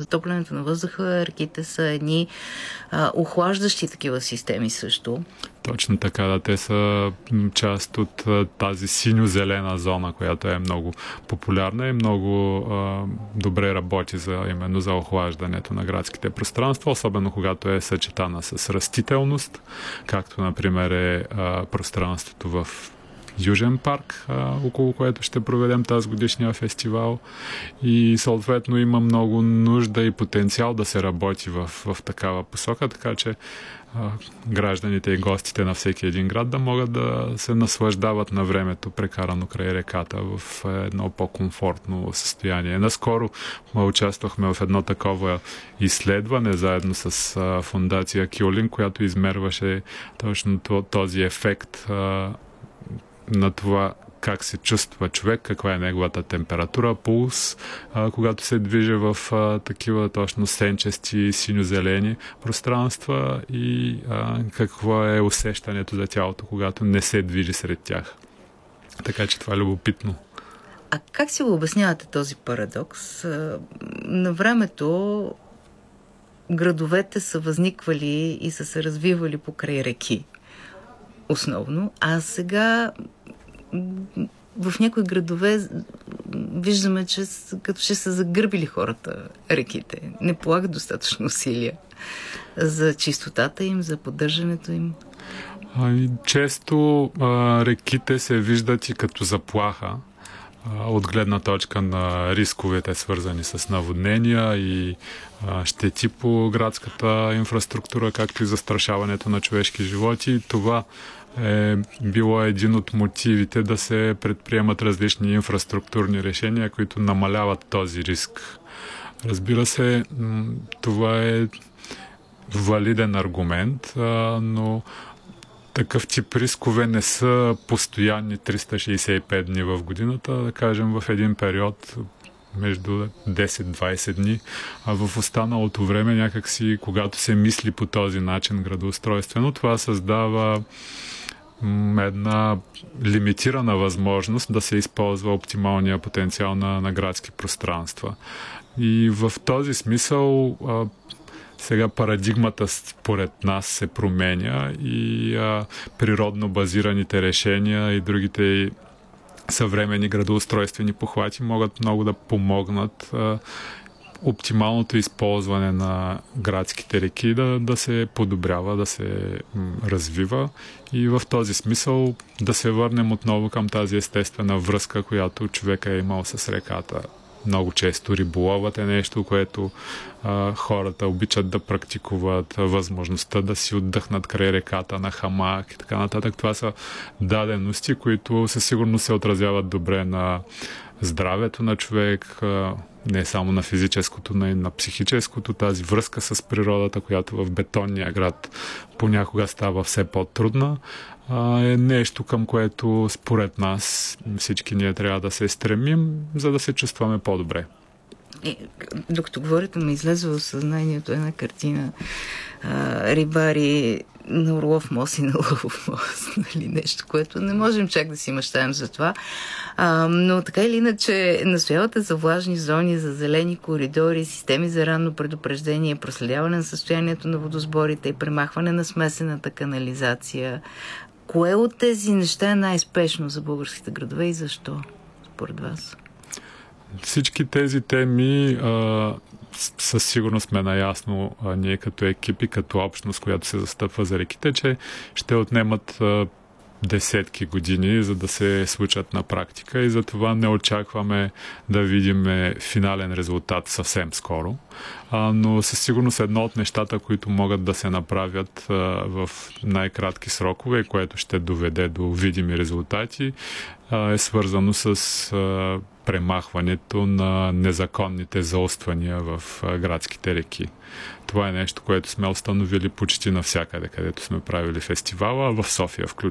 затоплянето на въздуха, реките са едни охлаждащи такива системи също. Точно така, да. Те са част от тази синьо-зелена зона, която е много популярна и много добре работи именно за охлаждането на градските пространства, особено когато е съчетана с растителност, както например е пространството в Южен парк, около което ще проведем тази годишния фестивал, и съответно има много нужда и потенциал да се работи в такава посока, така че гражданите и гостите на всеки един град да могат да се наслаждават на времето, прекарано край реката, в едно по-комфортно състояние. Наскоро участвахме в едно такова изследване заедно с фондация Кюлин, която измерваше точно този ефект на това как се чувства човек, каква е неговата температура, пулс, когато се движи в такива точно сенчести, синьо-зелени пространства, и какво е усещането за тялото, когато не се движи сред тях. Така че това е любопитно. А как си го обяснявате този парадокс? На времето градовете са възниквали и са се развивали покрай реки основно, а сега в някои градове виждаме, че като ще са загърбили хората реките. Не полагат достатъчно усилия за чистотата им, за поддържането им. Често реките се виждат и като заплаха от гледна точка на рисковете, свързани с наводнения и щети по градската инфраструктура, както и застрашаването на човешки животи. Това е било един от мотивите да се предприемат различни инфраструктурни решения, които намаляват този риск. Разбира се, това е валиден аргумент, но такъв тип рискове не са постоянни 365 дни в годината, да кажем в един период между 10-20 дни, а в останалото време някакси, когато се мисли по този начин градоустройствено, това създава една лимитирана възможност да се използва оптималния потенциал на градски пространства. И в този смисъл сега парадигмата според нас се променя и природно базираните решения и другите съвременни градоустройствени похвати могат много да помогнат оптималното използване на градските реки да се подобрява, да се развива, и в този смисъл да се върнем отново към тази естествена връзка, която човека е имал с реката. Много често риболовът е нещо, което хората обичат да практикуват, възможността да си отдъхнат край реката на хамак и така нататък. Това са дадености, които със сигурност се отразяват добре на здравето на човек, не само на физическото, но и на психическото. Тази връзка с природата, която в бетонния град понякога става все по-трудна, е нещо, към което според нас всички ние трябва да се стремим, за да се чувстваме по-добре. Докато говорите, ме излезе в съзнанието една картина. Рибари на Орлов мост и на Лъвов мост. Нали? Нещо, което не можем чак да си мечтаем за това. Но така или иначе настоявате за влажни зони, за зелени коридори, системи за ранно предупреждение, проследяване на състоянието на водосборите и премахване на смесената канализация. Кое от тези неща е най-спешно за българските градове и защо, според вас? Всички тези теми със сигурност сме наясно ние като екипи, като общност, която се застъпва за реките, че ще отнемат десетки години, за да се случат на практика, и затова не очакваме да видим финален резултат съвсем скоро. Но със сигурност едно от нещата, които могат да се направят в най-кратки срокове, което ще доведе до видими резултати, е свързано с премахването на незаконните зауствания в градските реки. Това е нещо, което сме установили почти навсякъде, където сме правили фестивала, в София включително.